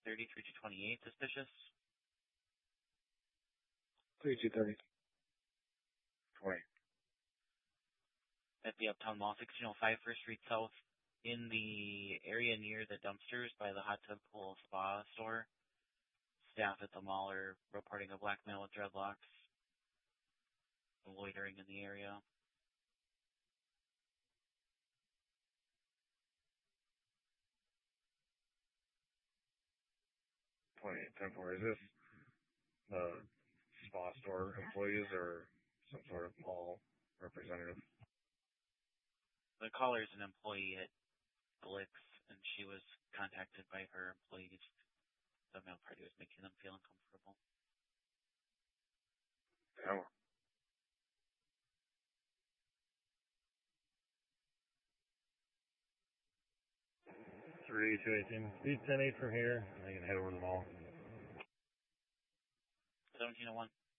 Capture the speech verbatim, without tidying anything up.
thirty-three to twenty-eight, suspicious. thirty-two thirty. twenty. At the Uptown Mall, sixteen oh five First Street South, in the area near the dumpsters by the Hot Tub Pool Spa store. Staff at the mall are reporting a black male with dreadlocks loitering in the area. twenty-eight ten four. Is this the spa store employees or some sort of mall representative? The caller is an employee at Blix, and she was contacted by her employees. The male party was making them feel uncomfortable. Yeah. three two eighteen. Speed ten eight from here. I can head over to the mall. seventeen oh one.